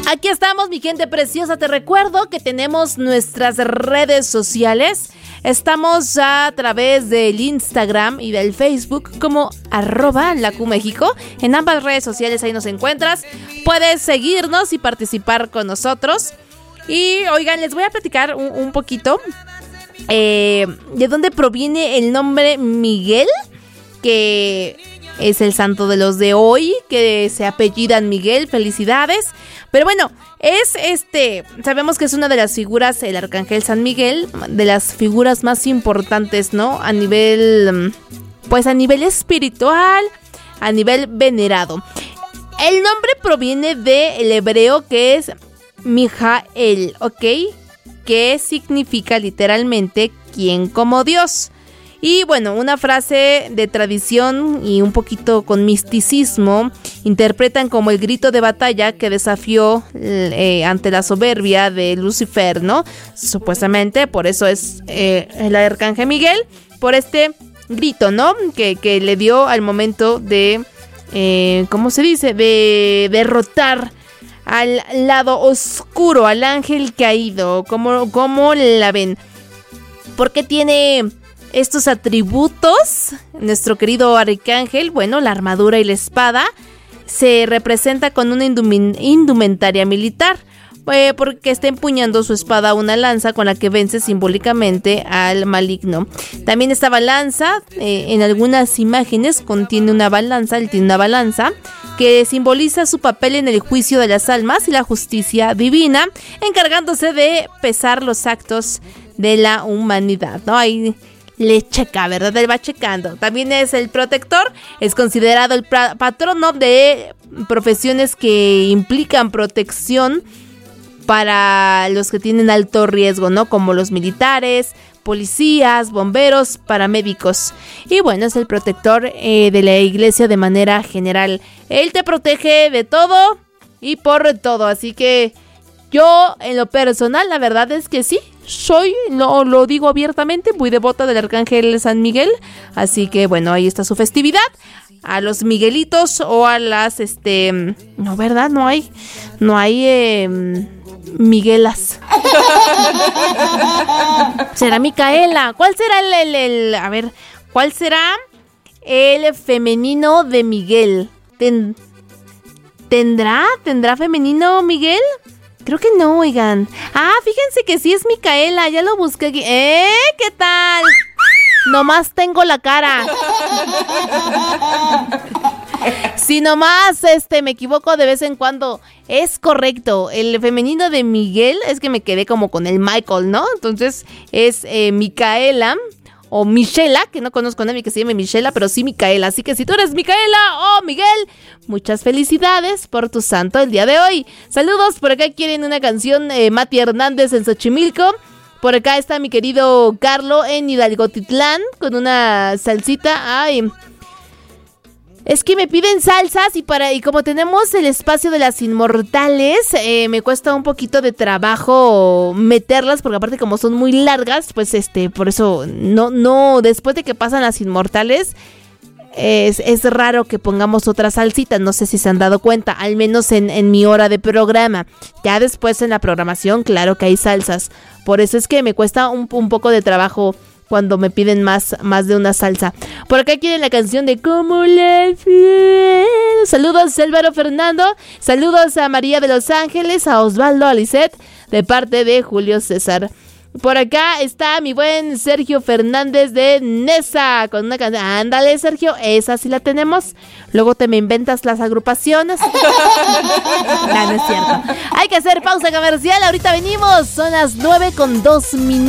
Aquí estamos, mi gente preciosa. Te recuerdo que tenemos nuestras redes sociales. Estamos a través del Instagram y del Facebook como @LaQMéxico. En ambas redes sociales ahí nos encuentras. Puedes seguirnos y participar con nosotros. Y oigan, les voy a platicar un poquito de dónde proviene el nombre Miguel, que es el santo de los de hoy, que se apellidan Miguel. Felicidades. Pero bueno, sabemos que es una de las figuras, el arcángel San Miguel, de las figuras más importantes, ¿no? A nivel espiritual, a nivel venerado. El nombre proviene del hebreo, que es Mijael, ¿ok? Que significa literalmente quien como Dios. Y bueno, una frase de tradición y un poquito con misticismo interpretan como el grito de batalla que desafió ante la soberbia de Lucifer, ¿no? Supuestamente, por eso es el arcángel Miguel, por este grito, ¿no? Que le dio al momento de, ¿cómo se dice? De derrotar al lado oscuro, al ángel caído. ¿Cómo la ven? Porque tiene estos atributos nuestro querido arcángel. Bueno, la armadura y la espada se representa con una indumentaria militar, porque está empuñando su espada una lanza con la que vence simbólicamente al maligno. También esta balanza, en algunas imágenes contiene una balanza, él tiene una balanza que simboliza su papel en el juicio de las almas y la justicia divina, encargándose de pesar los actos de la humanidad, ¿no? Ahí le checa, ¿verdad? Él va checando. También es el protector, es considerado el patrono de profesiones que implican protección para los que tienen alto riesgo, ¿no? Como los militares, policías, bomberos, paramédicos. Y bueno, es el protector de la iglesia de manera general. Él te protege de todo y por todo. Así que yo, en lo personal, la verdad es que sí, lo digo abiertamente, muy devota del arcángel San Miguel. Así que bueno, ahí está su festividad. A los Miguelitos o a las, no, ¿verdad? No hay Miguelas. Será Micaela. ¿Cuál será a ver, cuál será el femenino de Miguel? ¿Tendrá femenino Miguel? Creo que no, oigan. Ah, fíjense que sí es Micaela, ya lo busqué aquí. ¿Qué tal? Nomás tengo la cara. Si nomás me equivoco de vez en cuando. Es correcto. El femenino de Miguel es que me quedé como con el Michael, ¿no? Entonces es Micaela o Michela, que no conozco a nadie que se llame Michela, pero sí Micaela. Así que si tú eres Micaela o Miguel, muchas felicidades por tu santo el día de hoy. Saludos, por acá quieren una canción, Mati Hernández en Xochimilco. Por acá está mi querido Carlo en Hidalgotitlán con una salsita. Ay, es que me piden salsas y como tenemos el espacio de las inmortales, me cuesta un poquito de trabajo meterlas, porque aparte como son muy largas, pues por eso no, después de que pasan las inmortales, es raro que pongamos otra salsita. No sé si se han dado cuenta, al menos en mi hora de programa. Ya después en la programación, claro que hay salsas. Por eso es que me cuesta un poco de trabajo cuando me piden más de una salsa. Por acá quieren la canción de ¿Cómo le fue? Saludos Álvaro Fernando. Saludos a María de Los Ángeles, a Osvaldo, a Lisette, de parte de Julio César. Por acá está mi buen Sergio Fernández de Nesa con una canción. Ándale, Sergio, esa sí la tenemos. Luego te me inventas las agrupaciones. No es cierto. Hay que hacer pausa comercial. Ahorita venimos. Son las 9:02.